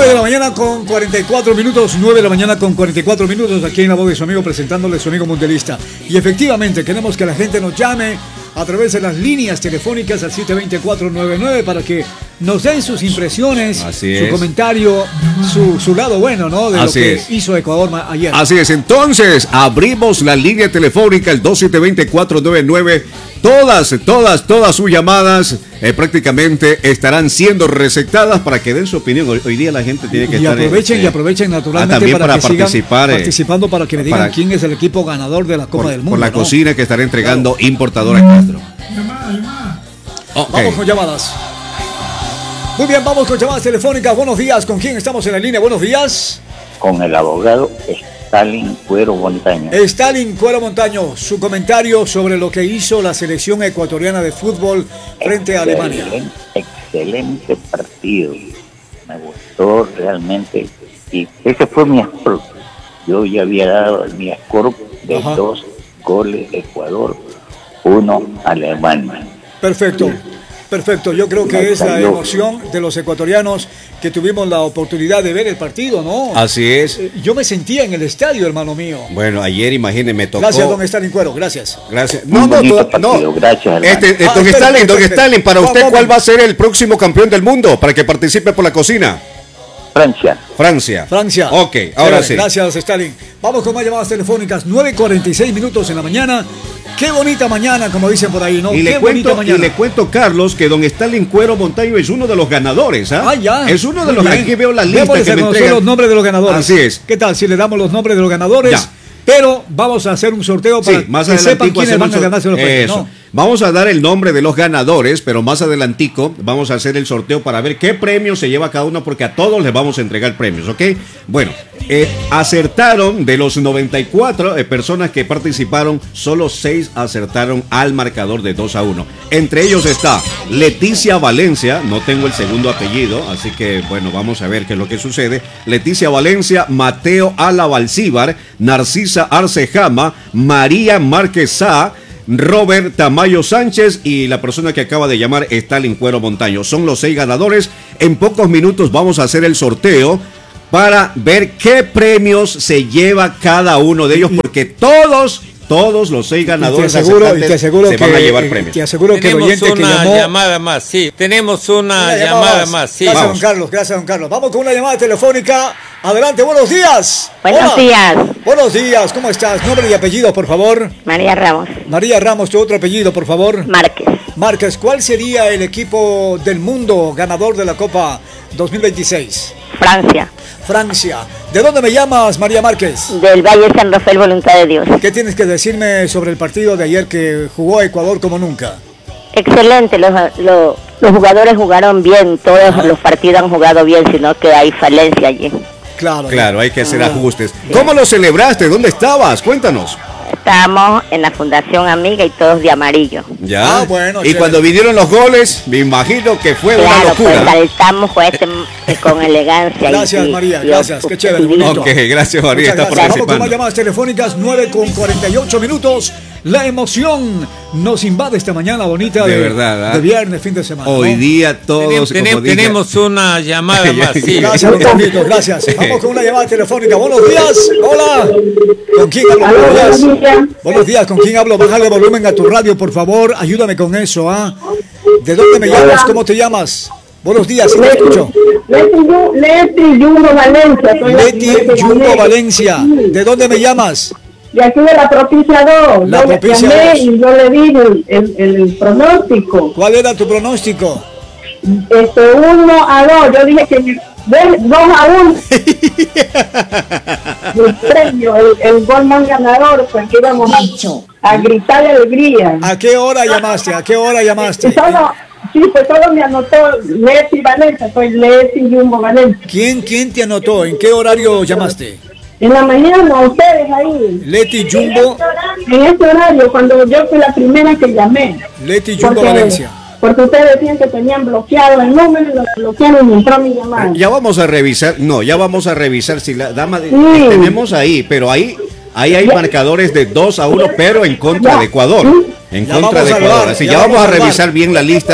9 de la mañana con 44 minutos, 9 de la mañana con 44 minutos, aquí en la voz de su amigo, presentándole su amigo mundialista. Y efectivamente, queremos que la gente nos llame a través de las líneas telefónicas al 720-499 para que nos den sus impresiones, su comentario, su lado bueno, ¿no? De lo que hizo Ecuador ayer. Así es, entonces abrimos la línea telefónica, el 2720-499. Todas sus llamadas prácticamente estarán siendo receptadas para que den su opinión. Hoy día la gente tiene que estar... Y aprovechen naturalmente para que participar, participando para que me digan quién es el equipo ganador de la Copa del Mundo. Por la cocina que estará entregando Importadora Castro. Vamos con llamadas. Muy bien, vamos con llamadas telefónicas. Buenos días, ¿con quién estamos en la línea? Buenos días. Con el abogado Stalin Cuero Montaño. Stalin Cuero Montaño, su comentario sobre lo que hizo la selección ecuatoriana de fútbol frente a Alemania. Excelente partido. Me gustó realmente. Y ese fue mi score. Yo ya había dado mi score de 2 goles Ecuador, 1 Alemania. Perfecto. Perfecto, yo creo que es la emoción de los ecuatorianos que tuvimos la oportunidad de ver el partido, ¿no? Así es. Yo me sentía en el estadio, hermano mío. Bueno, ayer, imagínense, me tocó... Gracias, don Stalin Cuero, gracias. Gracias. No. Gracias, don Stalin, para usted, ¿cuál va a ser el próximo campeón del mundo para que participe por la cocina? Francia. Ok, ahora sí. Gracias, Stalin. Vamos con más llamadas telefónicas. 9:46 minutos en la mañana. Qué bonita mañana, como dicen por ahí, ¿no? Y le cuento, Carlos, que don Stalin Cuero Montaño es uno de los ganadores, ¿ah? Ya. Es uno de los... Aquí veo la lista que me entregan. Los nombres de los ganadores. Así es. ¿Qué tal si le damos los nombres de los ganadores? Ya. Pero vamos a hacer un sorteo para que sepan quiénes van a ganarse los premios, ¿no? Vamos a dar el nombre de los ganadores, pero más adelantico vamos a hacer el sorteo para ver qué premios se lleva cada uno, porque a todos les vamos a entregar premios, ¿ok? Bueno, acertaron de los 94 personas que participaron, solo 6 acertaron al marcador de 2-1. Entre ellos está Leticia Valencia, no tengo el segundo apellido, así que bueno, vamos a ver qué es lo que sucede. Leticia Valencia, Mateo Alabalcíbar, Narcisa Arcejama, María Márquez Sá, Robert Tamayo Sánchez y la persona que acaba de llamar Stalin Cuero Montaño. Son los 6 ganadores. En pocos minutos vamos a hacer el sorteo para ver qué premios se lleva cada uno de ellos, porque todos los 6 ganadores te aseguro se van a llevar premios. Te aseguro que el oyente que llamó... llamada más, sí. Tenemos una llamada más, sí. Gracias, don Carlos. Vamos con una llamada telefónica. Adelante, buenos días. Buenos días. Buenos días, ¿cómo estás? Nombre y apellido, por favor. María Ramos. María Ramos, tu otro apellido, por favor. Márquez, ¿cuál sería el equipo del mundo ganador de la Copa 2026? Francia. ¿De dónde me llamas, María Márquez? Del Valle San Rafael, Voluntad de Dios. ¿Qué tienes que decirme sobre el partido de ayer que jugó Ecuador como nunca? Excelente, los jugadores jugaron bien, todos los partidos han jugado bien, sino que hay falencia allí. Claro, hay que hacer ajustes. ¿Cómo lo celebraste? ¿Dónde estabas? Cuéntanos. Estábamos en la Fundación Amiga y todos de amarillo. Ya. Bueno. Y cuando vinieron los goles, me imagino que fue una locura. Pues saltamos con elegancia. Gracias, María, gracias. Qué chévere, bonito. Ok, gracias, María. Vamos con más llamadas telefónicas, 9:48 minutos. La emoción nos invade esta mañana bonita de verdad, de viernes, fin de semana. Hoy día todos tenemos una llamada más, sí. Gracias, gracias. Vamos con una llamada telefónica. Buenos días. Hola. ¿Con quién hablo? Buenos días. ¿Con quién hablo? Bájale volumen a tu radio, por favor. Ayúdame con eso, ¿ah? ¿De dónde me llamas? ¿Cómo te llamas? Buenos días, ¿sí te escucho? Leti Jumbo Valencia. Leti Jumbo Valencia. ¿De dónde me llamas? De aquí de la propicia 2. La propicia 2. Y yo le di el pronóstico. ¿Cuál era tu pronóstico? 1-2. Yo dije que 2-1. El premio, el gol más ganador, porque íbamos a gritar de alegría. ¿A qué hora llamaste? Sí, pues solo me anotó Leti Valencia. Soy Leti Jumbo Valencia. ¿Quién te anotó? ¿En qué horario llamaste? En la mañana, ustedes ahí. Leti Jumbo. En este horario, cuando yo fui la primera que llamé. Leti Jumbo Valencia. Porque ustedes decían que tenían bloqueado el número, lo bloquearon y entró mi llamada. Ya vamos a revisar si la dama tenemos ahí, pero ahí hay marcadores de 2-1, pero en contra de Ecuador. En contra de Ecuador. Así ya vamos a revisar bien la lista.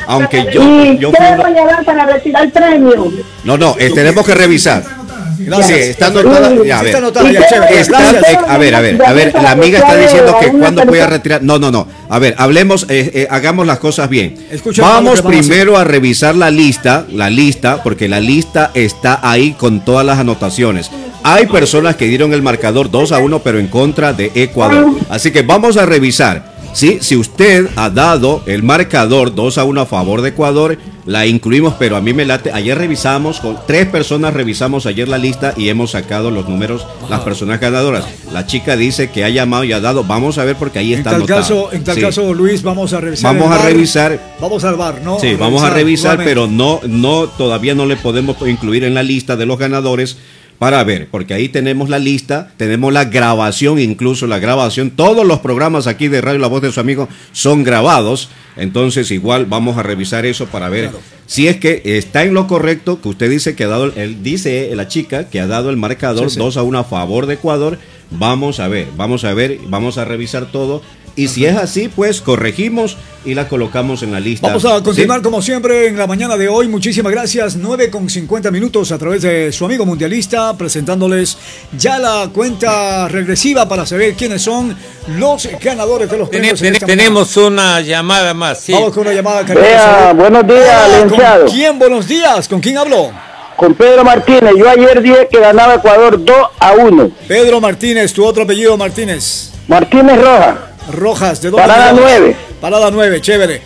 Aunque ¿Y yo fui qué uno- voy a dar para retirar el premio? No, tenemos que revisar. Gracias. Sí, está anotada. Sí, Ya, a sí ver. está anotada, ya, ¿Y qué? chévere. Está- Gracias. a ver, la amiga está diciendo que cuando voy a retirar. No. A ver, hablemos, hagamos las cosas bien. Escucha Vamos lo que vamos a primero a revisar la lista, porque la lista está ahí con todas las anotaciones. Hay personas que dieron el marcador 2-1, pero en contra de Ecuador. Así que vamos a revisar. Sí, si usted ha dado el marcador 2-1 a favor de Ecuador, la incluimos, pero a mí me late. Ayer revisamos, con 3 personas revisamos ayer la lista y hemos sacado los números, las personas ganadoras. La chica dice que ha llamado y ha dado, vamos a ver porque ahí está anotado. En tal Sí. caso, Luis, vamos a revisar. Vamos el a VAR. revisar. Vamos al bar, ¿no? Sí, vamos a revisar, nuevamente. pero todavía no le podemos incluir en la lista de los ganadores para ver, porque ahí tenemos la lista, tenemos la grabación, incluso la grabación, todos los programas aquí de Radio La Voz de su amigo son grabados, entonces igual vamos a revisar eso para ver si es que está en lo correcto, que usted dice que ha dado, él dice, la chica, que ha dado el marcador 2-1 a favor de Ecuador. Vamos a ver, vamos a revisar todo. Y si es así, pues corregimos y la colocamos en la lista. Vamos a continuar ¿Sí? como siempre en la mañana de hoy. Muchísimas gracias. 9:50 a través de su amigo mundialista, presentándoles ya la cuenta regresiva para saber quiénes son los ganadores de los premios. en esta Tenemos una llamada más, sí. mañana. Vamos con una llamada. Vea, buenos días, Hola, licenciado. ¿con quién? Buenos días. ¿Con quién habló? Con Pedro Martínez. Yo ayer dije que ganaba Ecuador 2-1. Pedro Martínez, tu otro apellido Martínez. Martínez Rojas. Rojas, ¿de dónde? Parada llamas? 9. Parada 9, chévere.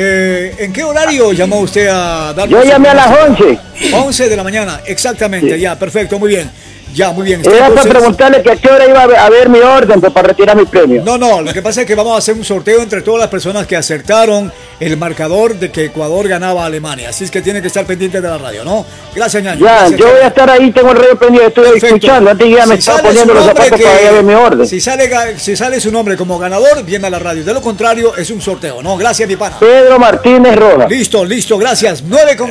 ¿En qué horario llamó usted a dar? Yo llamé a las 11. 11 de la mañana, exactamente, ya, perfecto, muy bien. Ya, muy bien. Era para Entonces, preguntarle que a qué hora iba a ver mi orden pues, para retirar mi premio. no, lo que pasa es que vamos a hacer un sorteo entre todas las personas que acertaron el marcador de que Ecuador ganaba a Alemania. Así es que tiene que estar pendiente de la radio, ¿no? Gracias, ñaño. Ya, Gracias, yo voy a estar ahí, tengo el radio prendido, estoy Perfecto. escuchando. Antes ya me Si estaba sale poniendo su los nombre zapatos para ir a ver mi orden. Si sale su nombre como ganador, viene a la radio. De lo contrario, es un sorteo, ¿no? Gracias, mi pana. Pedro Martínez Rojas. Listo, gracias.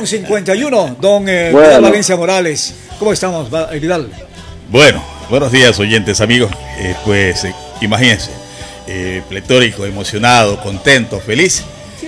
9:51, don Bueno. Vidal Valencia Morales. ¿Cómo estamos, Vidal? Bueno, buenos días oyentes, amigos. Imagínense, pletórico, emocionado, contento, feliz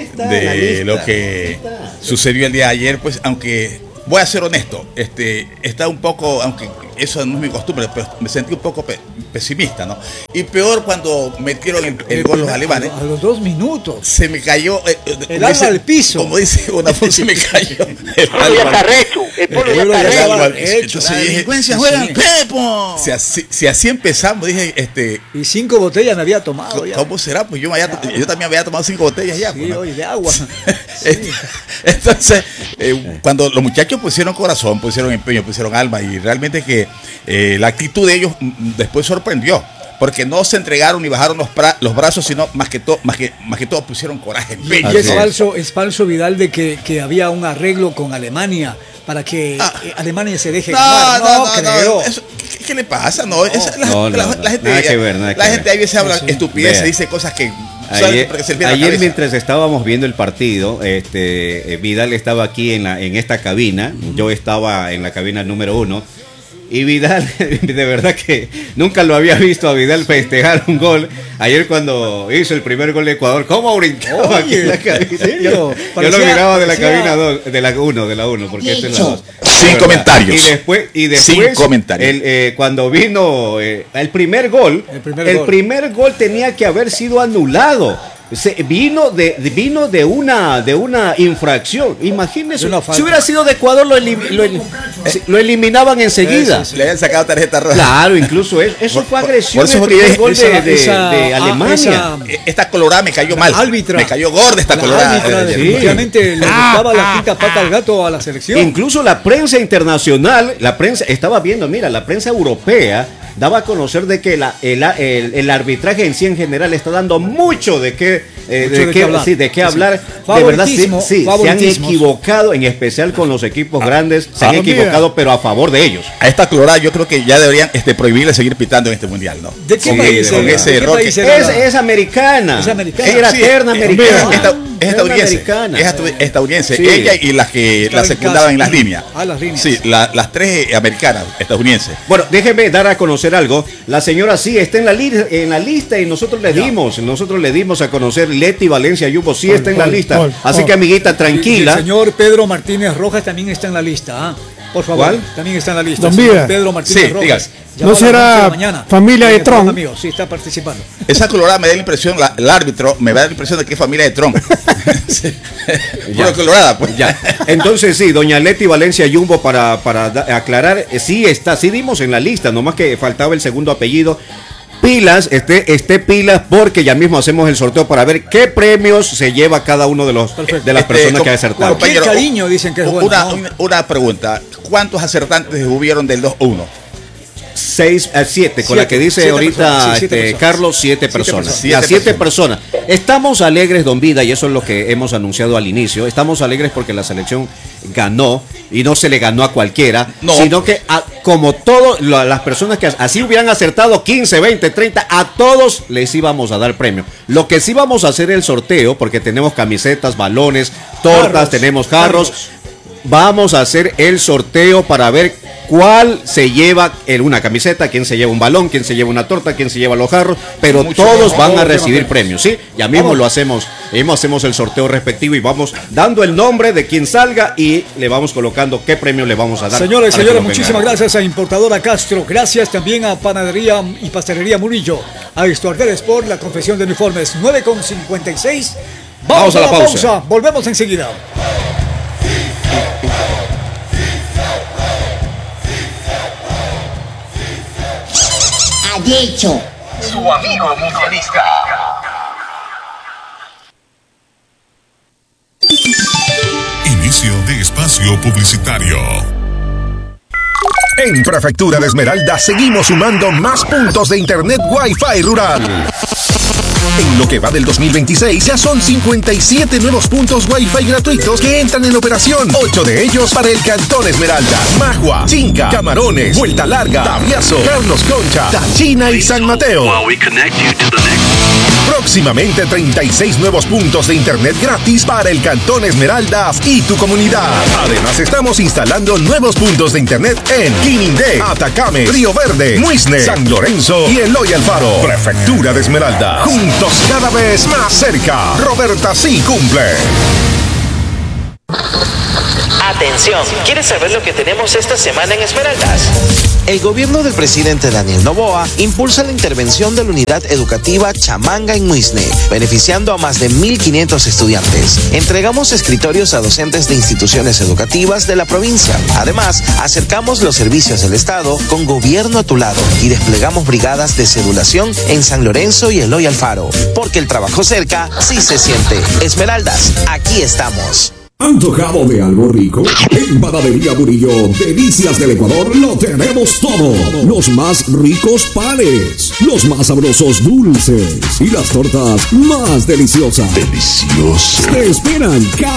de lo que sucedió el día de ayer, pues aunque voy a ser honesto, está un poco, aunque eso no es mi costumbre, pero me sentí un poco pesimista, ¿no? Y peor cuando metieron el gol los alemanes. A los 2 minutos. Se me cayó El alma al piso. Como dice una voz, se me cayó el El pueblo ya está recho. El pueblo ya pueblo está ya recho. estaba Entonces hecho. dije, La delincuencia si- juega si- Pepo. si así empezamos, dije, Y 5 botellas me había tomado ya. ¿cómo será? Pues yo también había tomado 5 botellas ya. Sí, pues, ¿no? oye, de agua. Entonces, cuando los muchachos pusieron corazón, pusieron empeño, pusieron alma, y realmente que la actitud de ellos después sorprendió, porque no se entregaron ni bajaron los brazos, sino más que todo pusieron coraje, Y empeño. es falso, Vidal, de que había un arreglo con Alemania para que Alemania se deje ganar. No creo. ¿Qué le pasa? No, la gente, nada que ver, nada que la ver. gente a veces habla Sí. estupideces, Vea. dice cosas que Ayer mientras estábamos viendo el partido, Vidal estaba aquí en esta cabina, yo estaba en la cabina número 1, y Vidal, de verdad que nunca lo había visto a Vidal festejar un gol. Ayer cuando hizo el primer gol de Ecuador, ¿cómo brincaba aquí en la cabina? ¿en serio? Yo lo Parecía- miraba de la parecía- cabina 2, de la 1, porque esta es la 2. Sin comentarios. Y después Sin comentarios. cuando vino el primer gol, el primer gol tenía que haber sido anulado. Vino de una infracción. Imagínese, De una falta. si hubiera sido de Ecuador lo eliminaban enseguida. le habían sacado tarjeta roja. Claro, incluso eso fue agresión. Por eso el fue que primer yo- gol de esa- Alemania. esa- Esta colorada me cayó mal. árbitra. Me cayó gorda esta La colorada. árbitra definitivamente le gustaba la quinta pata al gato a la selección. Incluso la prensa internacional, estaba viendo, mira, la prensa europea daba a conocer de que el arbitraje en sí en general está dando mucho de qué hablar. sí, de qué hablar. De Favoritismo, verdad, sí, se han favoritismos. equivocado, en especial con los equipos grandes, se han mira. equivocado, pero a favor de ellos. A esta colorada yo creo que ya deberían prohibirle seguir pitando en este mundial, ¿no? ¿De qué Sí, país con era? ese ¿De qué error país que- era? Es americana. Es americana. Era Sí, terna americana. Es estadounidense. Americana. Es estadounidense. Sí. Ella y las que Estaba la en secundaban casa. en las líneas. Ah, las líneas. Sí, las tres americanas, estadounidenses. Bueno, déjeme dar a conocer algo. La señora sí está en la lista y nosotros le dimos a conocer Leti Valencia Jumbo sí está en la lista. Así que, amiguita, tranquila. Y el señor Pedro Martínez Rojas también está en la lista. ¿Ah? Por favor, ¿cuál? También está en la lista. Don Vida. Pedro Martínez Rojas. ¿No será familia de Tron? Amigo, sí, está participando. Esa colorada me da la impresión, el árbitro me da la impresión de que es familia de Tron. Sí. Puro colorada, pues. Ya. Entonces, sí, doña Leti Valencia Jumbo, para aclarar, sí está, sí dimos en la lista, nomás que faltaba el segundo apellido. Pilas, esté pilas, porque ya mismo hacemos el sorteo para ver qué premios se lleva cada uno de las personas que ha acertado. Qué cariño dicen que es bueno. Una pregunta, ¿cuántos acertantes hubieron del 2-1? 6 a 7, con la que dice ahorita Carlos, 7 personas. 7 personas. Estamos alegres, don Vida, y eso es lo que hemos anunciado al inicio. Estamos alegres porque la selección ganó, y no se le ganó a cualquiera, sino que como todas las personas que así hubieran acertado 15, 20, 30, a todos les íbamos a dar premio. Lo que sí vamos a hacer el sorteo, porque tenemos camisetas, balones, tortas, tenemos jarros. Vamos a hacer el sorteo para ver cuál se lleva una camiseta, quién se lleva un balón, quién se lleva una torta, quién se lleva los jarros, pero todos van a recibir premios, ¿sí? Ya mismo lo hacemos, hacemos el sorteo respectivo y vamos dando el nombre de quien salga y le vamos colocando qué premio le vamos a dar. Señores, muchísimas gracias a Importadora Castro, gracias también a Panadería y Pastelería Murillo, a Estuartel Sport, la confección de uniformes, 9:56. Vamos a la pausa, volvemos enseguida. Dicho su amigo mundialista. Inicio de espacio publicitario. En Prefectura de Esmeralda seguimos sumando más puntos de internet Wi-Fi rural. En lo que va del 2026 ya son 57 nuevos puntos Wi-Fi gratuitos que entran en operación. 8 de ellos para el Cantón Esmeralda, Magua, Chinca, Camarones, Vuelta Larga, Tabiazo, Carlos Concha, Tachina y San Mateo. Próximamente 36 nuevos puntos de internet gratis para el Cantón Esmeraldas y tu comunidad. Además estamos instalando nuevos puntos de internet en Quinindé, Atacame, Río Verde, Muisne, San Lorenzo y Eloy Alfaro. Prefectura de Esmeralda. Juntos cada vez más cerca. Roberta sí cumple. Atención, ¿quieres saber lo que tenemos esta semana en Esmeraldas? El gobierno del presidente Daniel Noboa impulsa la intervención de la unidad educativa Chamanga en Muisne, beneficiando a más de 1.500 estudiantes. Entregamos escritorios a docentes de instituciones educativas de la provincia. Además, acercamos los servicios del Estado con gobierno a tu lado y desplegamos brigadas de cedulación en San Lorenzo y Eloy Alfaro, porque el trabajo cerca sí se siente. Esmeraldas, aquí estamos. ¿Antojado de algo rico? En Panadería Murillo, Delicias del Ecuador, lo tenemos todo. Los más ricos panes, los más sabrosos dulces y las tortas más deliciosas. Delicioso. Te esperan